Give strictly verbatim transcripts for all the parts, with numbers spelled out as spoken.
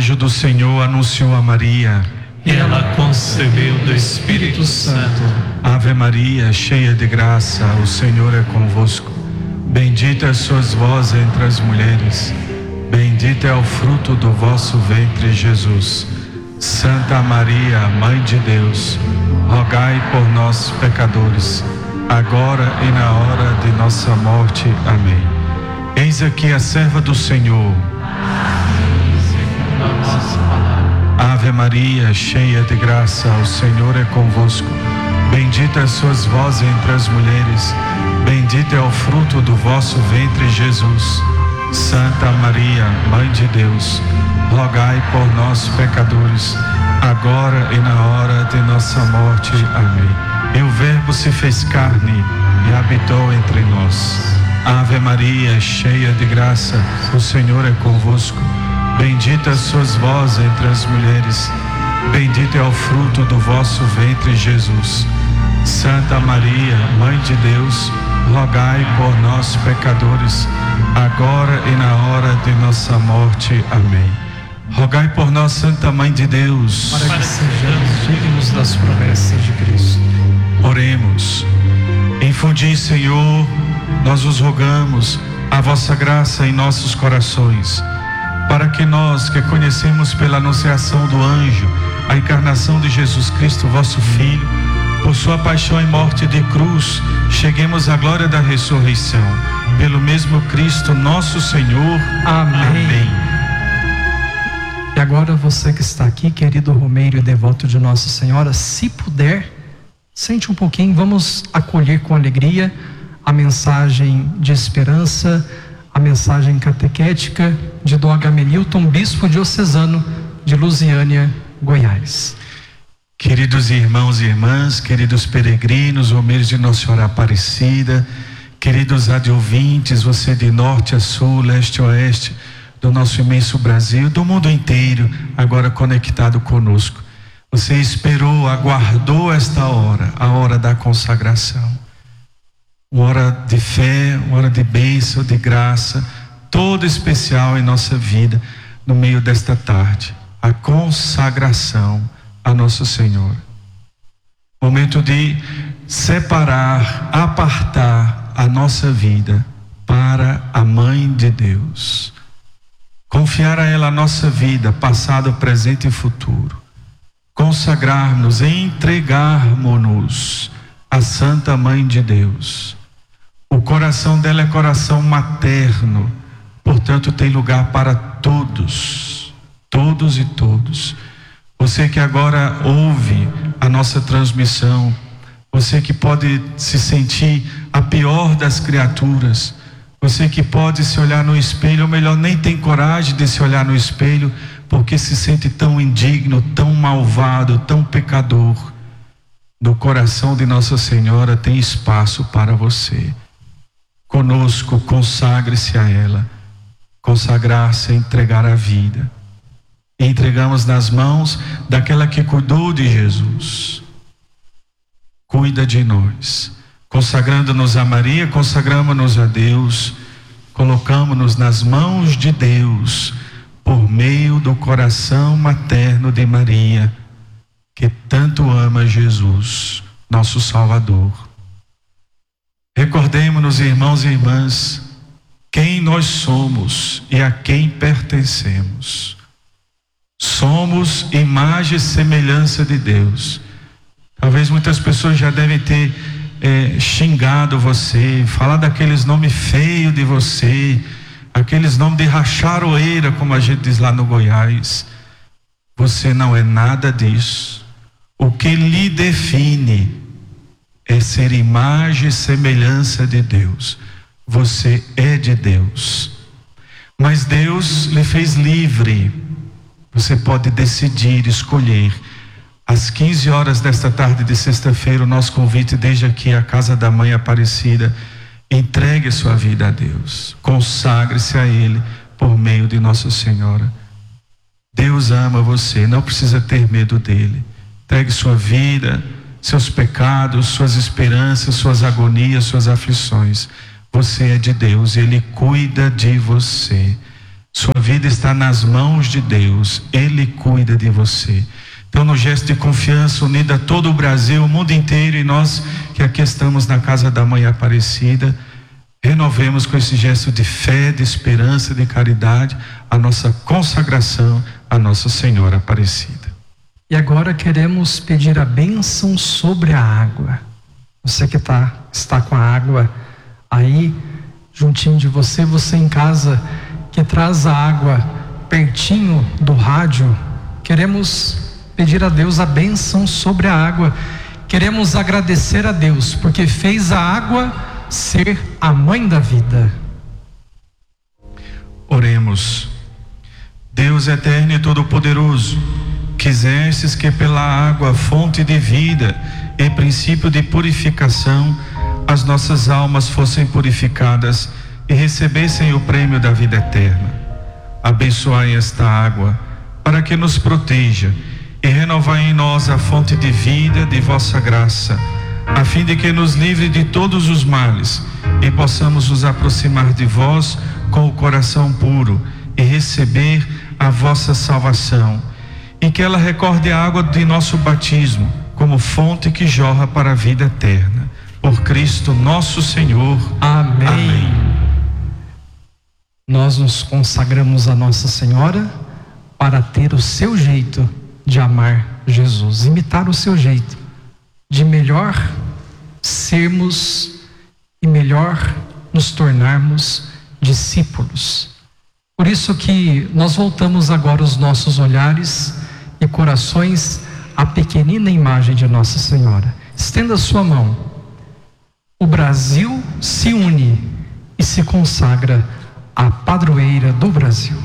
anjo do Senhor anunciou a Maria. E ela concebeu do Espírito Santo. Ave Maria, cheia de graça, o Senhor é convosco. Bendita sois vós entre as mulheres. Bendito é o fruto do vosso ventre, Jesus. Santa Maria, Mãe de Deus, rogai por nós, pecadores, agora e na hora de nossa morte. Amém. Eis aqui a serva do Senhor. Segundo a vossa palavra. Ave Maria, cheia de graça, o Senhor é convosco. Bendita sois vós entre as mulheres. Bendito é o fruto do vosso ventre, Jesus. Santa Maria, Mãe de Deus, rogai por nós, pecadores, agora e na hora de nossa morte. Amém. E o Verbo se fez carne e habitou entre nós. Ave Maria, cheia de graça, o Senhor é convosco. Bendita sois vós entre as mulheres. Bendito é o fruto do vosso ventre, Jesus. Santa Maria, Mãe de Deus, rogai por nós, pecadores, agora e na hora de nossa morte. Amém. Rogai por nós, Santa Mãe de Deus, para que sejamos dignos das promessas de Cristo. Oremos. Infundi, Senhor, nós os rogamos, a vossa graça em nossos corações, para que nós, que conhecemos pela anunciação do anjo a encarnação de Jesus Cristo, vosso Filho, por sua paixão e morte de cruz, cheguemos à glória da ressurreição. Pelo mesmo Cristo, nosso Senhor. Amém. Amém. E agora você que está aqui, querido romeiro e devoto de Nossa Senhora, se puder, sente um pouquinho, vamos acolher com alegria a mensagem de esperança, a mensagem catequética de Dom Agamelilton, bispo diocesano de Lusiânia, Goiás. Queridos irmãos e irmãs, queridos peregrinos, romeiros de Nossa Senhora Aparecida, queridos radiovintes, você de norte a sul, leste a oeste, do nosso imenso Brasil, do mundo inteiro, agora conectado conosco. Você esperou, aguardou esta hora, a hora da consagração. Uma hora de fé, uma hora de bênção, de graça, toda especial em nossa vida, no meio desta tarde. A consagração a Nosso Senhor. Momento de separar, apartar a nossa vida para a Mãe de Deus. Confiar a ela a nossa vida, passado, presente e futuro. Consagrarmos, entregarmos-nos à Santa Mãe de Deus. O coração dela é coração materno, portanto tem lugar para todos, todos e todos. Você que agora ouve a nossa transmissão, você que pode se sentir a pior das criaturas, você que pode se olhar no espelho, ou melhor, nem tem coragem de se olhar no espelho, porque se sente tão indigno, tão malvado, tão pecador. No coração de Nossa Senhora tem espaço para você. Conosco, consagre-se a ela. Consagrar-se é entregar a vida. E entregamos nas mãos daquela que cuidou de Jesus. Cuida de nós. Consagrando-nos a Maria, consagramos-nos a Deus, colocamos-nos nas mãos de Deus, por meio do coração materno de Maria, que tanto ama Jesus, nosso Salvador. Recordemos-nos, irmãos e irmãs, quem nós somos e a quem pertencemos. Somos imagem e semelhança de Deus. Talvez muitas pessoas já devem ter É, xingado você, falar daqueles nomes feios de você, aqueles nomes de racharoeira, como a gente diz lá no Goiás. Você não é nada disso. O que lhe define é ser imagem e semelhança de Deus. Você é de Deus, mas Deus lhe fez livre. Você pode decidir, escolher. Às quinze horas desta tarde de sexta-feira, o nosso convite desde aqui à Casa da Mãe Aparecida. Entregue a sua vida a Deus, consagre-se a Ele por meio de Nossa Senhora. Deus ama você, não precisa ter medo dele. Entregue sua vida, seus pecados, suas esperanças, suas agonias, suas aflições. Você é de Deus, Ele cuida de você. Sua vida está nas mãos de Deus, Ele cuida de você. Então, no gesto de confiança, unida a todo o Brasil, o mundo inteiro, e nós que aqui estamos na casa da Mãe Aparecida, renovemos com esse gesto de fé, de esperança, de caridade, a nossa consagração a Nossa Senhora Aparecida. E agora queremos pedir a bênção sobre a água. Você que tá, está com a água aí, juntinho de você, você em casa que traz a água pertinho do rádio, queremos pedir a Deus a bênção sobre a água. Queremos agradecer a Deus porque fez a água ser a mãe da vida. Oremos. Deus eterno e todo-poderoso, quisestes que pela água, fonte de vida e princípio de purificação, as nossas almas fossem purificadas e recebessem o prêmio da vida eterna. Abençoai esta água para que nos proteja e renovai em nós a fonte de vida de vossa graça, a fim de que nos livre de todos os males e possamos nos aproximar de vós com o coração puro e receber a vossa salvação, e que ela recorde a água de nosso batismo como fonte que jorra para a vida eterna. Por Cristo nosso Senhor. Amém. Amém. Nós nos consagramos a Nossa Senhora para ter o seu jeito de amar Jesus, imitar o seu jeito de melhor sermos e melhor nos tornarmos discípulos. Por isso que nós voltamos agora os nossos olhares e corações à pequenina imagem de Nossa Senhora. Estenda sua mão. O Brasil se une e se consagra à padroeira do Brasil.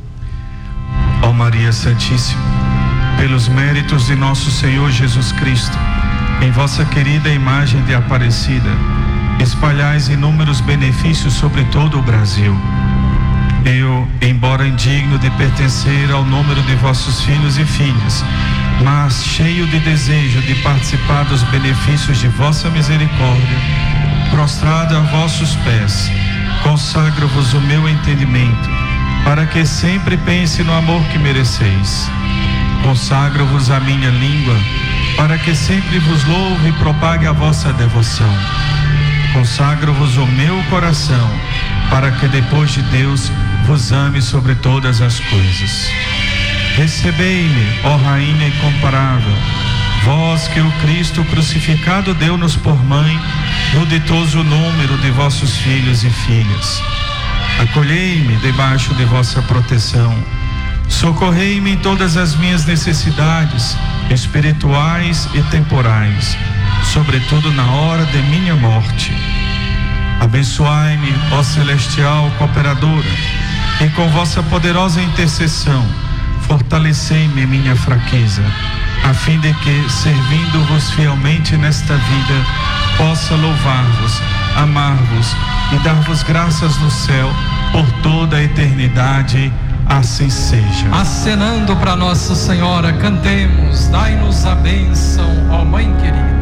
Ó Maria Santíssima, pelos méritos de nosso Senhor Jesus Cristo, em vossa querida imagem de Aparecida, espalhais inúmeros benefícios sobre todo o Brasil. Eu, embora indigno de pertencer ao número de vossos filhos e filhas, mas cheio de desejo de participar dos benefícios de vossa misericórdia, prostrado a vossos pés, consagro-vos o meu entendimento, para que sempre pense no amor que mereceis. Consagro-vos a minha língua, para que sempre vos louve e propague a vossa devoção. Consagro-vos o meu coração, para que depois de Deus vos ame sobre todas as coisas. Recebei-me, ó Rainha incomparável, vós que o Cristo crucificado deu-nos por mãe, no ditoso número de vossos filhos e filhas. Acolhei-me debaixo de vossa proteção, socorrei-me em todas as minhas necessidades, espirituais e temporais, sobretudo na hora de minha morte. Abençoai-me, ó celestial cooperadora, e com vossa poderosa intercessão, fortalecei-me em minha fraqueza, a fim de que, servindo-vos fielmente nesta vida, possa louvar-vos, amar-vos e dar-vos graças no céu por toda a eternidade. Assim seja. Acenando para Nossa Senhora, cantemos, dai-nos a bênção, ó Mãe querida.